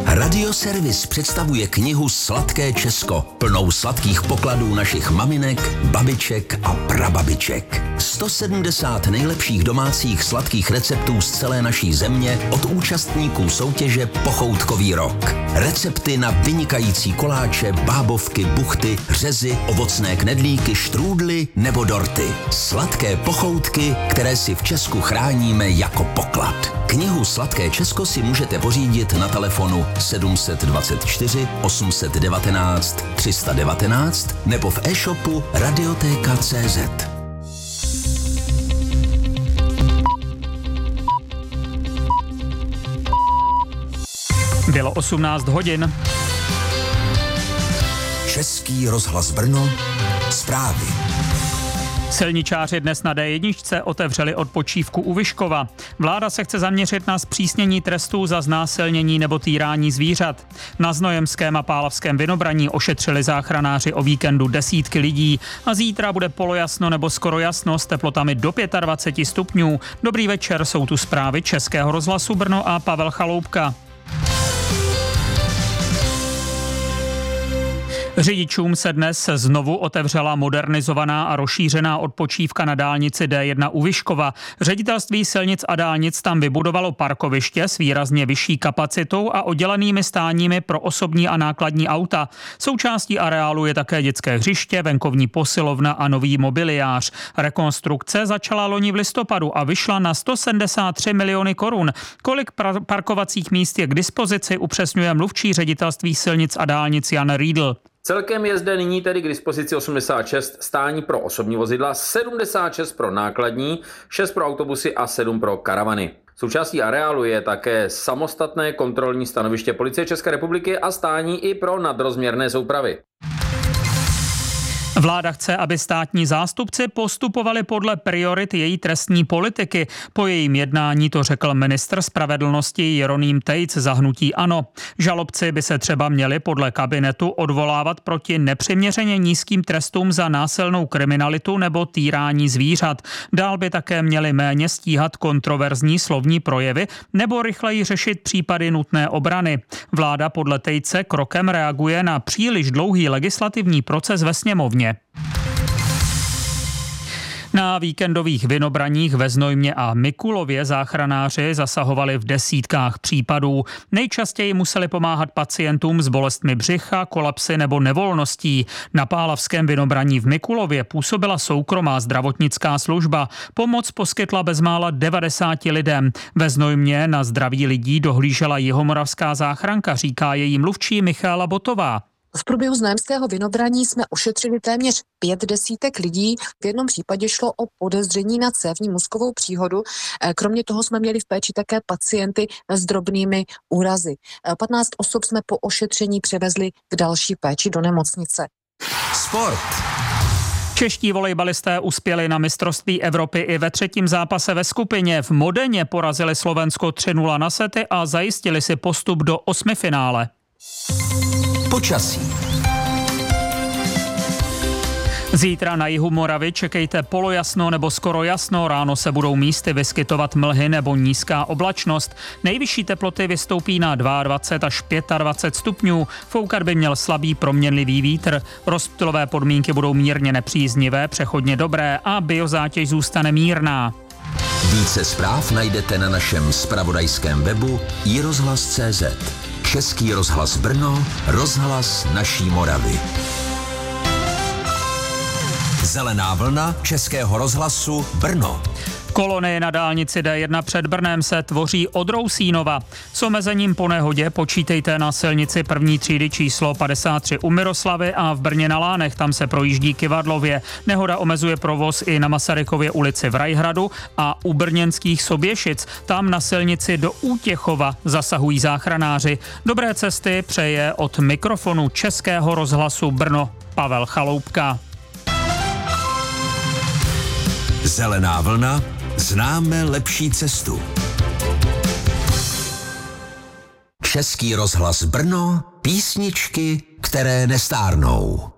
Radioservis představuje knihu Sladké Česko, plnou sladkých pokladů našich maminek, babiček a prababiček. 170 nejlepších domácích sladkých receptů z celé naší země od účastníků soutěže Pochoutkový rok. Recepty na vynikající koláče, bábovky, buchty, řezy, ovocné knedlíky, štrůdly nebo dorty. Sladké pochoutky, které si v Česku chráníme jako poklad. Knihu Sladké Česko si můžete pořídit na telefonu 724 819 319 nebo v e-shopu Radioteka.cz. Bylo 18 hodin. Český rozhlas Brno, zprávy. Silničáři dnes na D1 otevřeli odpočívku u Vyškova. Vláda se chce zaměřit na zpřísnění trestů za znásilnění nebo týrání zvířat. Na Znojemském a Pálavském Vinobraní ošetřili záchranáři o víkendu desítky lidí a zítra bude polojasno nebo skoro jasno s teplotami do 25 stupňů. Dobrý večer, jsou tu zprávy Českého rozhlasu Brno a Pavel Chaloupka. Řidičům se dnes znovu otevřela modernizovaná a rozšířená odpočívka na dálnici D1 u Vyškova. Ředitelství silnic a dálnic tam vybudovalo parkoviště s výrazně vyšší kapacitou a oddělenými stáními pro osobní a nákladní auta. Součástí areálu je také dětské hřiště, venkovní posilovna a nový mobiliář. Rekonstrukce začala loni v listopadu a vyšla na 173 miliony korun. Kolik parkovacích míst je k dispozici, upřesňuje mluvčí ředitelství silnic a dálnic Jan Riedl. Celkem je zde nyní tedy k dispozici 86 stání pro osobní vozidla, 76 pro nákladní, 6 pro autobusy a 7 pro karavany. Součástí areálu je také samostatné kontrolní stanoviště Policie České republiky a stání i pro nadrozměrné soupravy. Vláda chce, aby státní zástupci postupovali podle priorit její trestní politiky. Po jejím jednání to řekl ministr spravedlnosti Jeroným Tejc za hnutí ANO. Žalobci by se třeba měli podle kabinetu odvolávat proti nepřiměřeně nízkým trestům za násilnou kriminalitu nebo týrání zvířat. Dál by také měli méně stíhat kontroverzní slovní projevy nebo rychleji řešit případy nutné obrany. Vláda podle Tejce krokem reaguje na příliš dlouhý legislativní proces ve sněmovně. Na víkendových vinobraních ve Znojmě a Mikulově záchranáři zasahovali v desítkách případů. Nejčastěji museli pomáhat pacientům s bolestmi břicha, kolapsy nebo nevolností. Na Pálavském vinobraní v Mikulově působila soukromá zdravotnická služba. Pomoc poskytla bezmála 90 lidem. Ve Znojmě na zdraví lidí dohlížela jihomoravská záchranka, říká její mluvčí Michaela Botová. V průběhu znojemského vinobraní jsme ošetřili téměř 50 lidí. V jednom případě šlo o podezření na cévní mozkovou příhodu. Kromě toho jsme měli v péči také pacienty s drobnými úrazy. 15 osob jsme po ošetření převezli k další péči do nemocnice. Sport. Čeští volejbalisté uspěli na mistrovství Evropy i ve třetím zápase ve skupině. V Modeně porazili Slovensko 3-0 na sety a zajistili si postup do osmifinále. Počasí. Zítra na jihu Moravy čekejte polojasno nebo skoro jasno, ráno se budou místy vyskytovat mlhy nebo nízká oblačnost. Nejvyšší teploty vystoupí na 22 až 25 stupňů, foukat by měl slabý proměnlivý vítr. Rozptylové podmínky budou mírně nepříznivé, přechodně dobré a biozátěž zůstane mírná. Více zpráv najdete na našem zpravodajském webu iRozhlas.cz. Český rozhlas Brno, rozhlas naší Moravy. Zelená vlna Českého rozhlasu Brno. Kolony na dálnici D1 před Brnem se tvoří od Rousínova. S omezením po nehodě počítejte na silnici první třídy číslo 53 u Miroslavy a v Brně na Lánech, tam se projíždí Kyvadlově. Nehoda omezuje provoz i na Masarykově ulici v Rajhradu a u brněnských Soběšic. Tam na silnici do Útěchova zasahují záchranáři. Dobré cesty přeje od mikrofonu Českého rozhlasu Brno Pavel Chaloupka. Zelená vlna, známe lepší cestu. Český rozhlas Brno, písničky, které nestárnou.